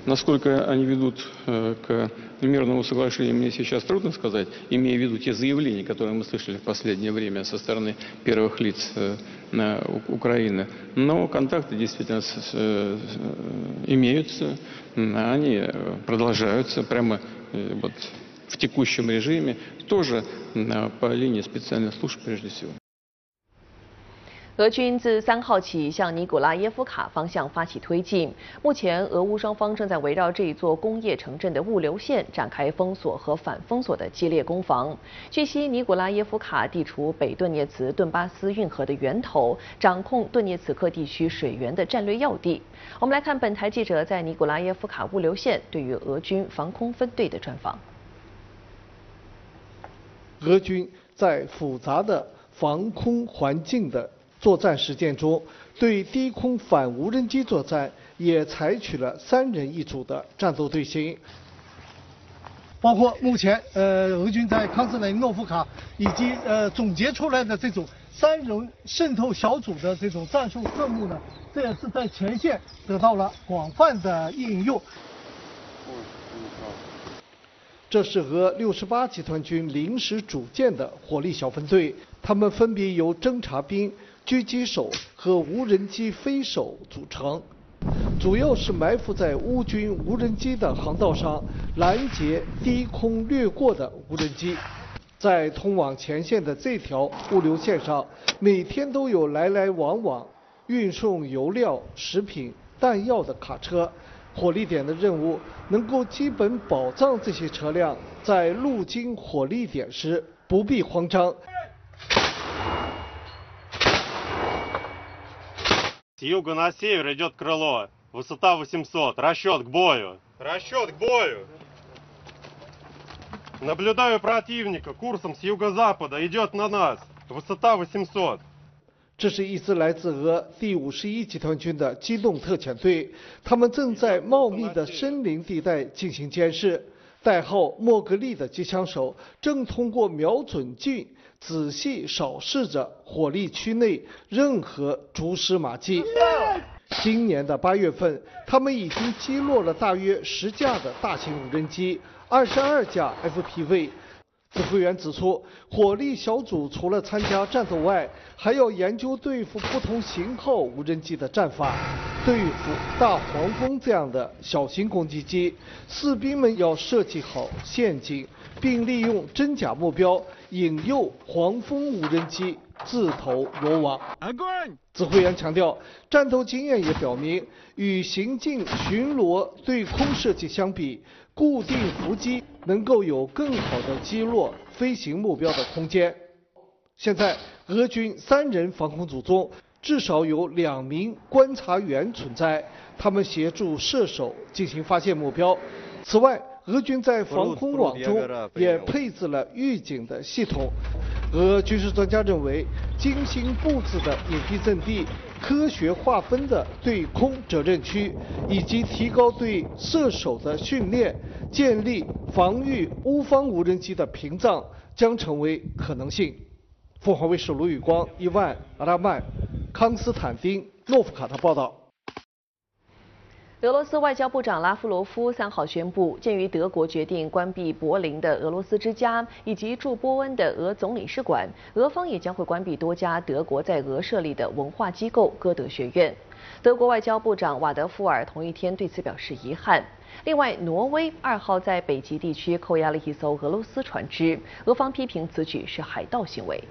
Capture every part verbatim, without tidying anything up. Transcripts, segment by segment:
Насколько они ведут к мирному соглашению, мне сейчас трудно сказать, имея в виду те заявления, которые мы слышали в последнее время со стороны первых лиц Украины. Но контакты действительно имеются, они продолжаются прямо вот в текущем режиме, тоже по линии специальных служб прежде всего. 俄军自三号起向尼古拉耶夫卡方向发起推进。目前，俄乌双方正在围绕这一座工业城镇的物流线展开封锁和反封锁的激烈攻防。据悉，尼古拉耶夫卡地处北顿涅茨顿巴斯运河的源头，掌控顿涅茨克地区水源的战略要地。我们来看本台记者在尼古拉耶夫卡物流线对于俄军防空分队的专访。 俄军在复杂的防空环境的 作战实践中，对低空反无人机作战也采取了三人一组的战斗队形， 包括目前呃俄军在康斯莱诺夫卡以及呃总结出来的这种三人渗透小组的这种战术任务呢，这也是在前线得到了广泛的应用。 这是俄六十八集团军临时组建的火力小分队，他们分别由侦察兵、 狙击手和无人机飞手组成，主要是埋伏在乌军无人机的航道上，拦截低空掠过的无人机。在通往前线的这条物流线上，每天都有来来往往运送油料、食品、弹药的卡车。火力点的任务能够基本保障这些车辆在路经火力点时不必慌张。 С юга на север идет крыло, высота восемьсот, расчет к бою. Расчет к бою. Наблюдаю противника, курсом с юго-запада, идет на нас, высота восемьсот. 这是一支来自俄第五十一集团军的机动特遣队，他们正在茂密的森林地带进行监视。代号莫格利的机枪手正通过瞄准镜 仔细扫视着火力区内任何蛛丝马迹。今年的八月份，他们已经击落了大约十架的大型无人机，二十二架 F P V。指挥员指出，火力小组除了参加战斗外，还要研究对付不同型号无人机的战法。对付大黄蜂这样的小型攻击机，士兵们要设计好陷阱，并利用真假目标 引诱黄蜂无人机自投罗网。指挥员强调，战斗经验也表明，与行进巡逻对空射击相比，固定伏击能够有更好的击落飞行目标的空间。现在，俄军三人防空组中，至少有两名观察员存在，他们协助射手进行发现目标。此外， 俄军在防空网中也配置了预警的系统。俄军事专家认为，精心布置的隐蔽阵地、科学划分的对空责任区，以及提高对射手的训练，建立防御乌方无人机的屏障，将成为可能性。凤凰卫视卢宇光、伊万、阿拉曼、康斯坦丁、诺夫卡特报道。 俄罗斯外交部长拉夫罗夫三号宣布，鉴于德国决定关闭柏林的俄罗斯之家以及驻波恩的俄总领事馆，俄方也将会关闭多家德国在俄设立的文化机构歌德学院。德国外交部长瓦德夫尔同一天对此表示遗憾。另外，挪威二号在北极地区扣押了一艘俄罗斯船只，俄方批评此举是海盗行为。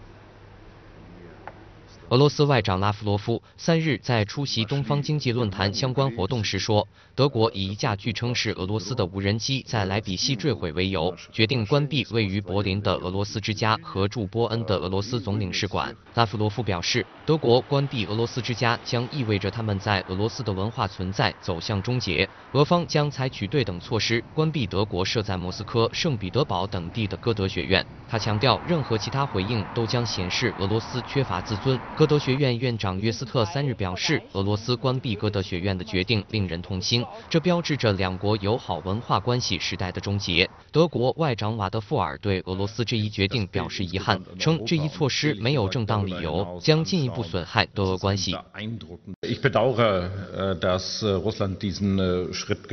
俄罗斯外长拉夫罗夫三日在出席东方经济论坛相关活动时说，德国以一架据称是俄罗斯的无人机在莱比锡坠毁为由，决定关闭位于柏林的俄罗斯之家和驻波恩的俄罗斯总领事馆。拉夫罗夫表示，德国关闭俄罗斯之家将意味着他们在俄罗斯的文化存在走向终结。俄方将采取对等措施，关闭德国设在莫斯科、圣彼得堡等地的歌德学院。他强调，任何其他回应都将显示俄罗斯缺乏自尊。 歌德学院院长约斯特三日表示，俄罗斯关闭歌德学院的决定令人痛心，这标志着两国友好文化关系时代的终结。德国外长瓦德富尔对俄罗斯这一决定表示遗憾，称这一措施没有正当理由，将进一步损害德俄关系。 Ich bedauere, dass Russland diesen Schritt